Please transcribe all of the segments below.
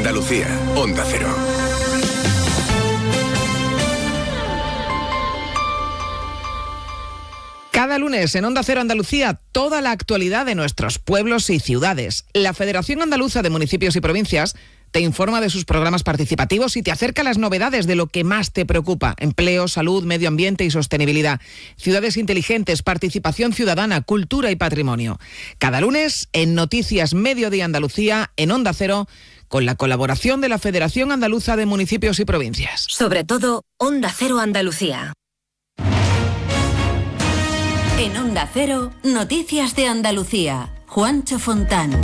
Andalucía, Onda Cero. Cada lunes en Onda Cero Andalucía, toda la actualidad de nuestros pueblos y ciudades. La Federación Andaluza de Municipios y Provincias te informa de sus programas participativos y te acerca las novedades de lo que más te preocupa: empleo, salud, medio ambiente y sostenibilidad, ciudades inteligentes, participación ciudadana, cultura y patrimonio. Cada lunes en Noticias Mediodía Andalucía, en Onda Cero, con la colaboración de la Federación Andaluza de Municipios y Provincias. Sobre todo, Onda Cero Andalucía. En Onda Cero, Noticias de Andalucía. Juancho Fontán.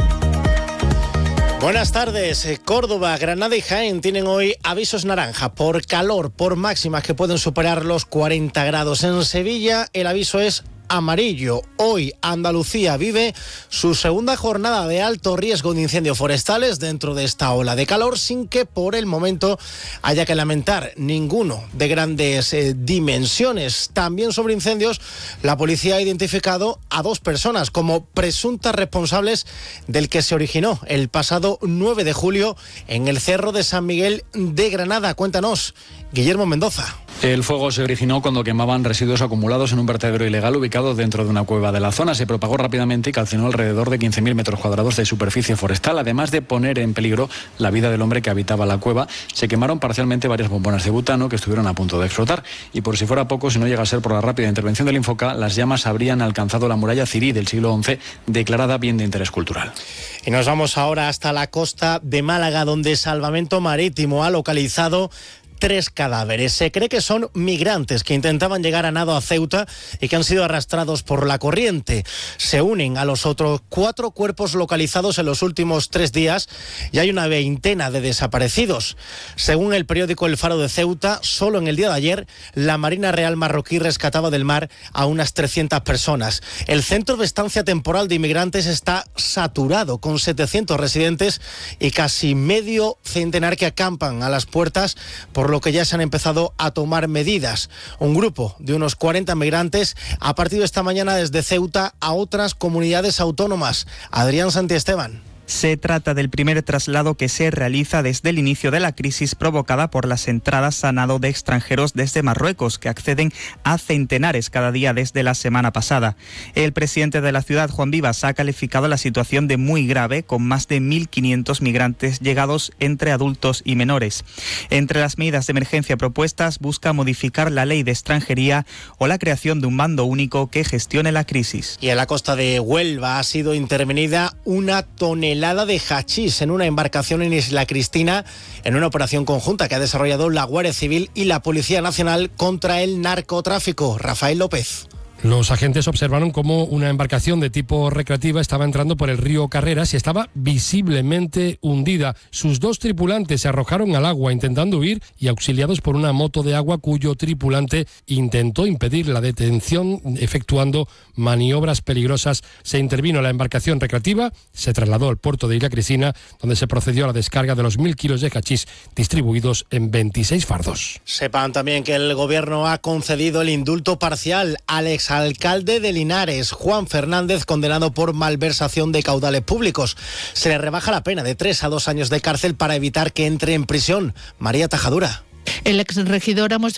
Buenas tardes. Córdoba, Granada y Jaén tienen hoy avisos naranja por calor, por máximas que pueden superar los 40 grados. En Sevilla el aviso es amarillo. Hoy Andalucía vive su segunda jornada de alto riesgo de incendios forestales dentro de esta ola de calor, sin que por el momento haya que lamentar ninguno de grandes dimensiones. También sobre incendios, la policía ha identificado a 2 personas como presuntas responsables del que se originó el pasado 9 de julio en el Cerro de San Miguel de Granada. Cuéntanos, Guillermo Mendoza. El fuego se originó cuando quemaban residuos acumulados en un vertedero ilegal ubicado dentro de una cueva de la zona. Se propagó rápidamente y calcinó alrededor de 15.000 metros cuadrados de superficie forestal. Además de poner en peligro la vida del hombre que habitaba la cueva, se quemaron parcialmente varias bombonas de butano que estuvieron a punto de explotar. Y por si fuera poco, si no llega a ser por la rápida intervención del Infoca, las llamas habrían alcanzado la muralla cirí del siglo XI, declarada bien de interés cultural. Y nos vamos ahora hasta la costa de Málaga, donde Salvamento Marítimo ha localizado 3 cadáveres. Se cree que son migrantes que intentaban llegar a nado a Ceuta y que han sido arrastrados por la corriente. Se unen a los otros 4 cuerpos localizados en los últimos 3 días y hay una veintena de desaparecidos. Según el periódico El Faro de Ceuta, solo en el día de ayer la Marina Real marroquí rescataba del mar a unas 300 personas. El centro de estancia temporal de inmigrantes está saturado, con 700 residentes y casi medio centenar que acampan a las puertas, por lo que ya se han empezado a tomar medidas. Un grupo de unos 40 migrantes ha partido esta mañana desde Ceuta a otras comunidades autónomas. Adrián Santiesteban. Se trata del primer traslado que se realiza desde el inicio de la crisis provocada por las entradas a nado de extranjeros desde Marruecos, que acceden a centenares cada día desde la semana pasada. El presidente de la ciudad, Juan Vivas, ha calificado la situación de muy grave, con más de 1.500 migrantes llegados entre adultos y menores. Entre las medidas de emergencia propuestas, busca modificar la ley de extranjería o la creación de un mando único que gestione la crisis. Y en la costa de Huelva ha sido intervenida una tonelada de hachís en una embarcación en Isla Cristina, en una operación conjunta que ha desarrollado la Guardia Civil y la Policía Nacional contra el narcotráfico. Rafael López. Los agentes observaron cómo una embarcación de tipo recreativa estaba entrando por el río Carreras y estaba visiblemente hundida. Sus 2 tripulantes se arrojaron al agua intentando huir y auxiliados por una moto de agua cuyo tripulante intentó impedir la detención efectuando maniobras peligrosas. Se intervino la embarcación recreativa, se trasladó al puerto de Isla Cristina, donde se procedió a la descarga de los 1.000 kilos de hachís distribuidos en 26 fardos. Sepan también que el gobierno ha concedido el indulto parcial al exalcalde de Linares, Juan Fernández, condenado por malversación de caudales públicos. Se le rebaja la pena de 3 a 2 años de cárcel para evitar que entre en prisión. María Tajadura. El exregidor ha